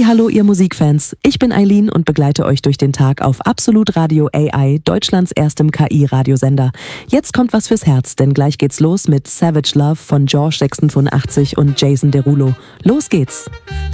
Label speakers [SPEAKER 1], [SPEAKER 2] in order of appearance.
[SPEAKER 1] Hallo ihr Musikfans. Ich bin Eileen und begleite euch durch den Tag auf Absolut Radio AI, Deutschlands erstem KI-Radiosender. Jetzt kommt was fürs Herz, denn gleich geht's los mit Savage Love von George 86 und Jason Derulo. Los geht's!